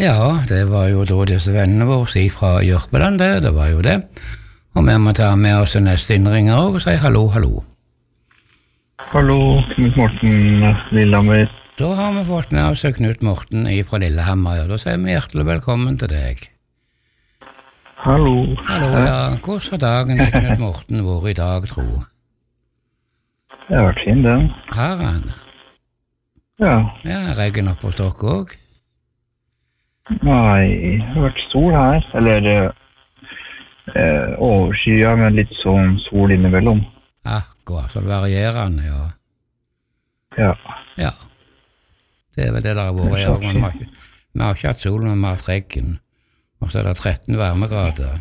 Ja, det var jo da disse vennene våre fra Jørpeland, det var jo det. Og vi må ta med oss neste innringer også og si hallo, hallo. Hallo, Knut Morten Lillehammer. Da har vi fått med oss Knut Morten fra Lillehammer, og da sier vi hjertelig velkommen til deg. Hallo. Hallo, ja. Hvordan har dagen til Knut Morten vært i dag, tro? Det har vært fin, den. Har han? Ja. Ja, regn opp hos dere også? Nei, det har vært sol her. Eller overskya, men litt sånn sol innimellom. Akkurat, så varierende, ja. Ja. Ja. Det er vel det der har vært i år, men vi har ikke hatt sol, men vi har hatt regn. Og så er det 13 varmegrader.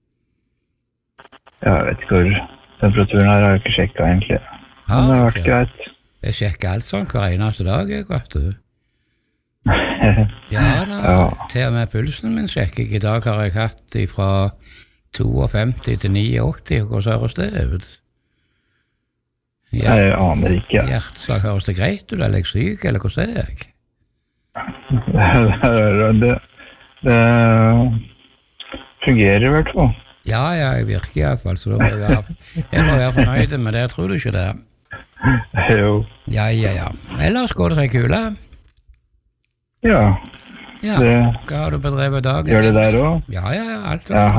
Jeg vet ikke hvor temperaturen her har jeg ikke sjekket egentlig. Men det har vært greit. Jeg sjekker alt sånn hver eneste dag, jeg vet du. Ja da, til og med pulsen min sjekker jeg. I dag har jeg hatt fra 52 til 89, og hvordan høres det ut? Jeg aner ikke. Hjerteslag høres det greit ut, eller er jeg syk, eller hvordan er jeg? Det fungerer i hvert fall. Ja, jeg virker i hvert fall, så da må jeg være fornøyd med det, tror du ikke det? Jo. Ja. Ellers går det seg kule? Ja. Hva har du bedrevet dagen? Gjør det der også? Ja, alt. Ja,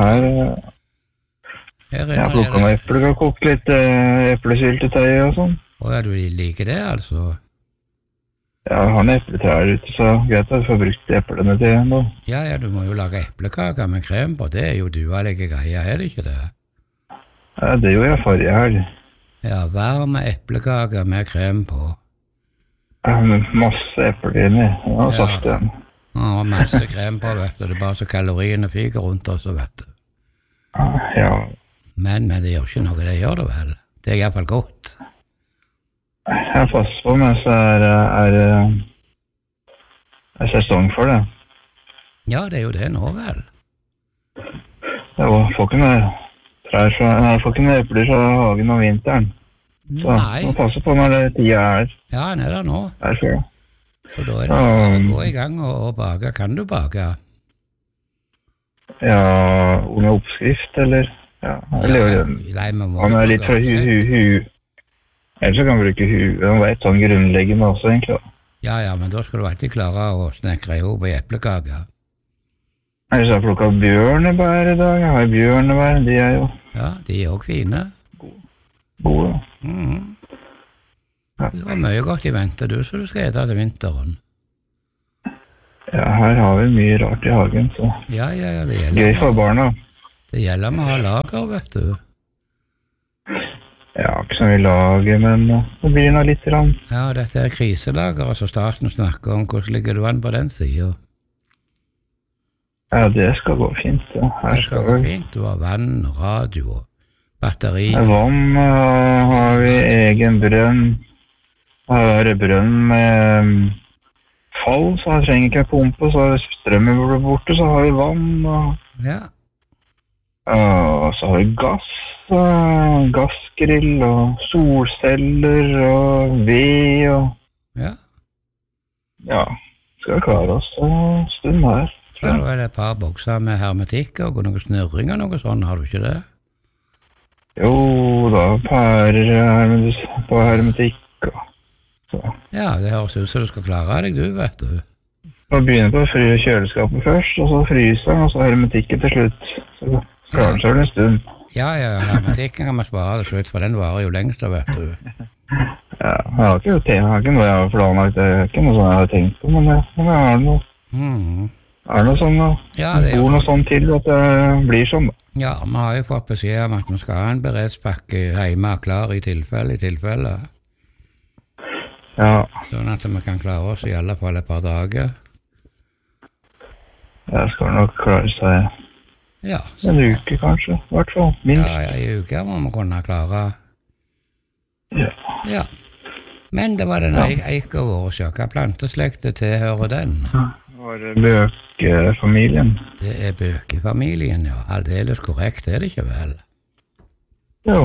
jeg har plukket meg epler og kokt litt eplesyltetøy og sånn. Ja, du liker det, altså? Ja, jeg har en epletrær ute, så greit at jeg får brukt eplene til nå. Ja, du må jo lage eplekaker med krem på, det er jo dualige greier, er det ikke det? Ja, det gjorde jeg forrige helg. Ja, varme eplekaker med krem på. Masse epler inni, og saft igjen. Ja, masse krem på, vet du, det er bare så kaloriene fyker rundt oss, vet du. Ja. Men det gjør ikke noe, det gjør det vel. Det er i hvert fall godt. Jeg passer på, men så er sesong for det. Ja, det er jo det nå, vel. Jeg får ikke noe epler fra hagen om vinteren. Så Nei. må passe på når det tida er. Ja, han er der nå. Så da er det å gå i gang og bake. Kan du bake? Ja, med oppskrift, eller? Ja, han er litt fra ellers så kan man bruke han vet sånn grunnleggende også, egentlig. Ja, men da skal du alltid klare å snekre i hop i eplekaker. Ellers har jeg plukket bjørnebær i dag. Jeg har bjørnebær, de er jo... Ja, de er også fine. Gode. Du har mye godt i vente, du, så du skal ete til vinteren. Ja, her har vi mye rart i hagen, så... Ja, det gjelder. Gøy for barna. Det gjelder med å ha lager, vet du. Ja, ikke så mye lager, men det blir noe litt rann. Ja, dette er kriselager, altså staten snakker om. Hvordan ligger du an på den siden? Ja, det skal gå fint, ja. Det skal gå fint, du har vann, radio, batteri. Vann har vi egen brønn. Har brønn med fall, så jeg trenger ikke pumpe, så hvis strømmen blir borte, så har vi vann. Ja. Og så har vi gassgrill og solceller og ved og... Ja, skal klare oss en stund her. Så er det et par bokser med hermetikk og noen snurring og noe sånt, har du ikke det? Jo, da på hermetikk og så. Ja, det høres ut som du skal klare deg, du, vet du. Man begynner på kjøleskapet først, og så fryseren, og så hermetikken til slutt. Så klarer den seg en stund. Ja, hermetikken kan man spare til slutt, for den varer jo lengst, vet du. Ja, jeg har ikke noe jeg har planlagt, det er ikke noe sånn jeg har tenkt på, men jeg har noe. Er det noe sånn, bor noe sånn til at det blir sånn, da? Ja, vi har jo fått beskjed om at vi skal ha en beredspakke hjemme klar i tilfelle. Ja. Sånn at vi kan klare oss i alle fall et par dager. Jeg skal nok klare seg en uke kanskje, i hvert fall, minst. Ja, i uke må vi kunne klare. Ja. Men det var den eika vår, hva planteslekte tilhører den? Var det bøkefamilien? Det er bøkefamilien, ja. Aldeles korrekt, er det ikke vel? Jo.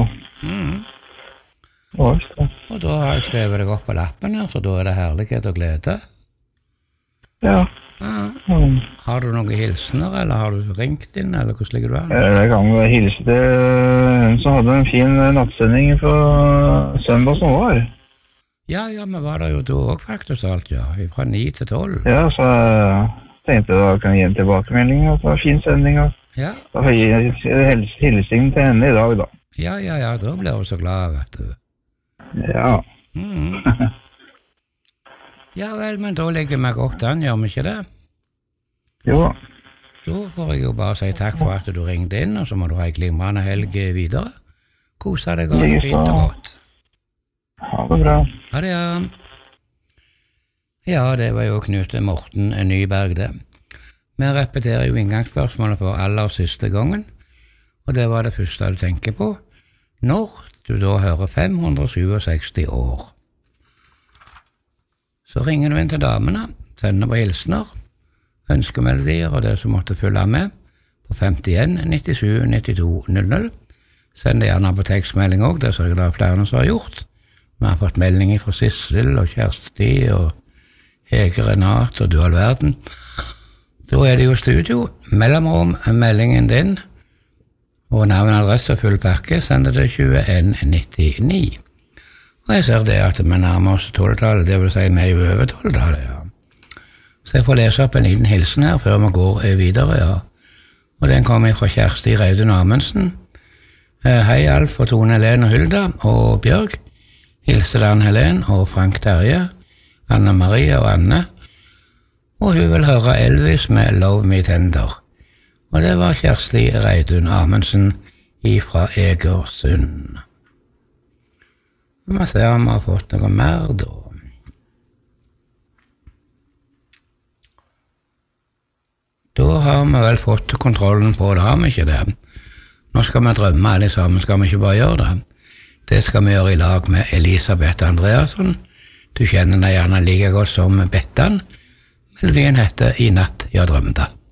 Og da har jeg skrevet deg opp på lappen her, så da er det herlighet og glede. Ja. Har du noen hilsener, eller har du ringt inn, eller hvordan ligger du an? Jeg kan jo hilse til hun som hadde en fin nattsending på søndag som var. Ja, vi var der jo da også faktisk alt, ja. Fra 9 til 12. Ja, så tenkte jeg da kan jeg gi en tilbakemelding, at det var en fin sending. Ja. Da får jeg gi hilsing til henne i dag da. Ja, da blir hun så glad, vet du. Ja. Ja vel, men da ligger vi godt an, gjør vi ikke det? Jo. Da får jeg jo bare si takk for at du ringte inn, og så må du ha en glimrende helg videre. Kosa deg godt, fint og godt. Ha det bra. Ha det, ja. Ja, det var jo Knut Morten Nyberg, det. Vi repeterer jo inngangsspørsmålet for aller siste gangen, og det var det første du tenker på, når du da hører 567 år. Så ringer du inn til damene, sender på hilsener, ønskemelodier og det som måtte følge med, på 51 97 92 00. Send det gjerne på tekstmelding også, det sørger det flere som har gjort. Vi har fått meldinger fra Sissel og Kjersti og Hege Renat og du all verden. Da er det jo studio, mellomrom, meldingen din, og navn, adresse og full pakke, sender det 2199. Og jeg ser det at vi nærmer oss 12-tallet, det vil si vi er jo over 12-tallet, ja. Så jeg får lese opp en liten hilsen her før vi går videre, ja. Og den kommer fra Kjersti Reidun Amundsen. Hei Alf og Tone Helene og Hulda og Bjørg. Hilser Dan Helen og Frank Terje, Anna Marie og Anne. Og hun vil høre Elvis med Love Me Tender. Og det var Kjersti Reidun Amundsen fra Egersund. Vi må se om vi har fått noe mer da. Da har vi vel fått kontrollen på det, har vi ikke det? Nå skal vi drømme alle sammen, skal vi ikke bare gjøre det? Det skal vi gjøre i lag med Elisabeth Andreasson. Du kjenner deg gjerne like godt som Bettan. Melodien heter I natt jeg drømte.